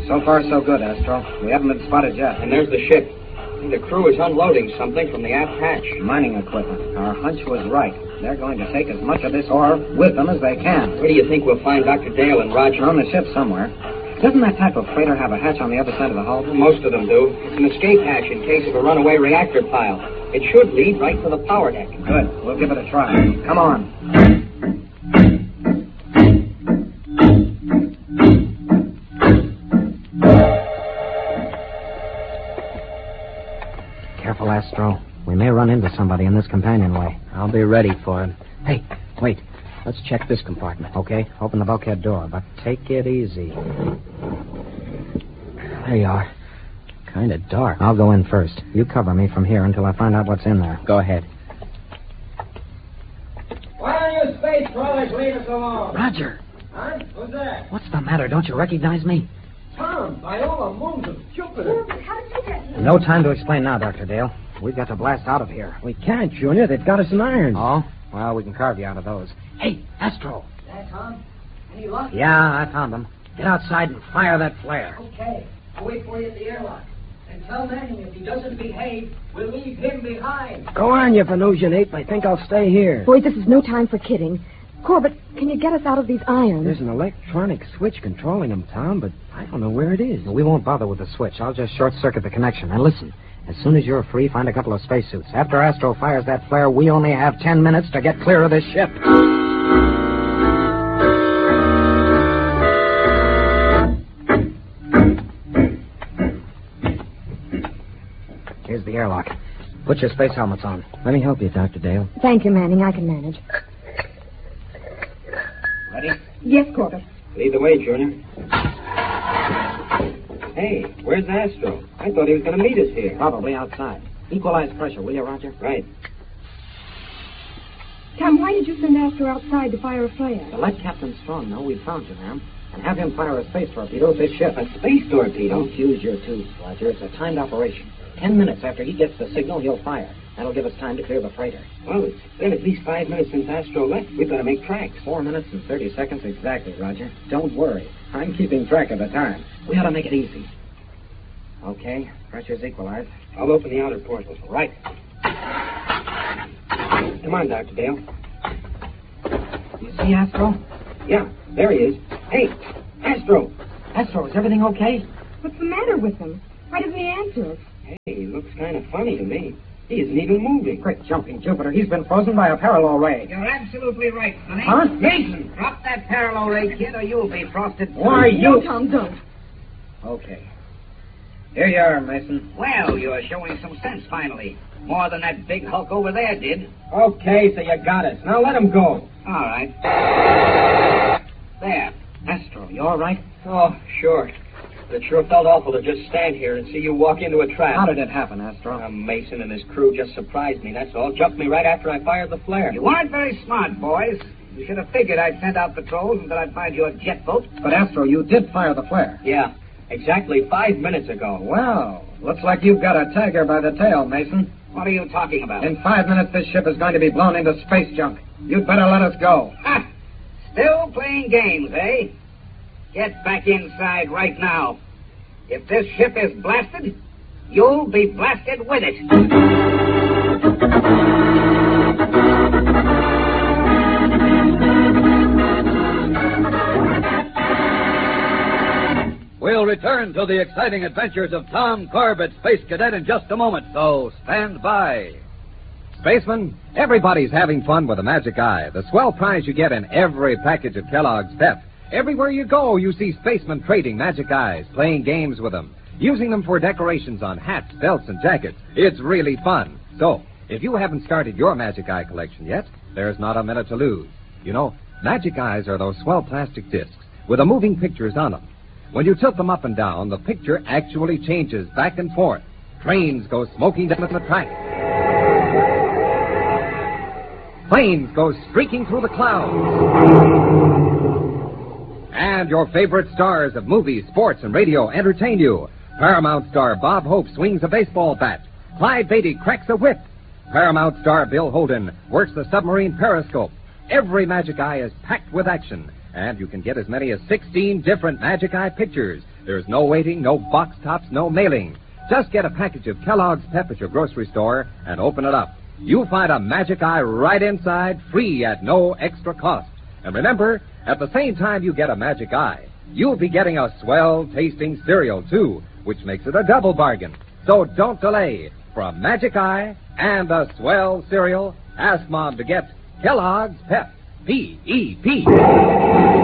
So far, so good, Astro. We haven't been spotted yet. And there's the ship. I think the crew is unloading something from the aft hatch. Mining equipment. Our hunch was right. They're going to take as much of this ore with them as they can. Where do you think we'll find Dr. Dale and Roger? On the ship somewhere. Doesn't that type of freighter have a hatch on the other side of the hull? Most of them do. It's an escape hatch in case of a runaway reactor pile. It should lead right to the power deck. Good. We'll give it a try. Come on. Careful, Astro. We may run into somebody in this companionway. I'll be ready for him. Hey, wait. Let's check this compartment. Okay? Open the bulkhead door, but take it easy. There you are. Kind of dark. I'll go in first. You cover me from here until I find out what's in there. Go ahead. Why don't you space crawlers leave us alone? Roger! Huh? Who's that? What's the matter? Don't you recognize me? Tom, by all the moons of Jupiter. How did you get here? No time to explain now, Dr. Dale. We've got to blast out of here. We can't, Junior. They've got us in irons. Oh? Well, we can carve you out of those. Hey, Astro. That, Tom? Any luck? Yeah, I found them. Get outside and fire that flare. Okay. I'll wait for you at the airlock. And tell Manning if he doesn't behave, we'll leave him behind. Go on, you Venusian ape. I think I'll stay here. Boys, this is no time for kidding. Corbett, can you get us out of these irons? There's an electronic switch controlling them, Tom, but I don't know where it is. We won't bother with the switch. I'll just short-circuit the connection. And listen, as soon as you're free, find a couple of spacesuits. After Astro fires that flare, we only have 10 minutes to get clear of this ship. Here's the airlock. Put your space helmets on. Let me help you, Dr. Dale. Thank you, Manning. I can manage. Ready? Yes, Corbett. Lead the way, Junior. Hey, where's Astro? I thought he was going to meet us here. Probably outside. Equalize pressure, will you, Roger? Right. Tom, why did you send Astro outside to fire a flare? To let Captain Strong know we'd found you, ma'am, and have him fire a space torpedo at this ship. A space torpedo? Don't use your tubes, Roger. It's a timed operation. 10 minutes after he gets the signal, he'll fire. That'll give us time to clear the freighter. Well, it's been at least 5 minutes since Astro left. We've got to make tracks. 4 minutes and 30 seconds exactly, Roger. Don't worry. I'm keeping track of the time. We ought to make it easy. Okay, pressure's equalized. I'll open the outer portal. Right. Come on, Dr. Dale. You see Astro? Yeah, there he is. Hey, Astro! Astro, is everything okay? What's the matter with him? Why doesn't he answer us? Hey, he looks kind of funny to me. He isn't even moving. Great jumping Jupiter. He's been frozen by a parallel ray. You're absolutely right, Sonny. Huh? Mason, drop that parallel ray, kid, or you'll be frosted. Why, No, you... Tom, don't. Okay. Here you are, Mason. Well, you're showing some sense, finally. More than that big hulk over there did. Okay, so you got us. Now let him go. All right. There. Astro, you all right? Oh, sure. But it sure felt awful to just stand here and see you walk into a trap. How did it happen, Astro? Mason and his crew just surprised me, that's all. Jumped me right after I fired the flare. You weren't very smart, boys. You should have figured I'd send out patrols until I'd find your jet boat. But, Astro, you did fire the flare. Yeah, exactly 5 minutes ago. Well, looks like you've got a tiger by the tail, Mason. What are you talking about? In 5 minutes, this ship is going to be blown into space junk. You'd better let us go. Ha! Still playing games, eh? Get back inside right now. If this ship is blasted, you'll be blasted with it. We'll return to the exciting adventures of Tom Corbett, Space Cadet, in just a moment, so stand by. Spaceman, everybody's having fun with a Magic Eye, the swell prize you get in every package of Kellogg's Pep. Everywhere you go, you see spacemen trading Magic Eyes, playing games with them, using them for decorations on hats, belts, and jackets. It's really fun. So, if you haven't started your Magic Eye collection yet, there's not a minute to lose. You know, Magic Eyes are those swell plastic discs with the moving pictures on them. When you tilt them up and down, the picture actually changes back and forth. Trains go smoking down the track. Planes go streaking through the clouds. And your favorite stars of movies, sports, and radio entertain you. Paramount star Bob Hope swings a baseball bat. Clyde Beatty cracks a whip. Paramount star Bill Holden works the submarine periscope. Every Magic Eye is packed with action. And you can get as many as 16 different Magic Eye pictures There's no waiting, no box tops, no mailing. Just get a package of Kellogg's Pep at your grocery store and open it up. You'll find a Magic Eye right inside, free at no extra cost. And remember, at the same time you get a Magic Eye, you'll be getting a swell-tasting cereal, too, which makes it a double bargain. So don't delay. For a Magic Eye and a swell cereal, ask Mom to get Kellogg's Pep. P-E-P.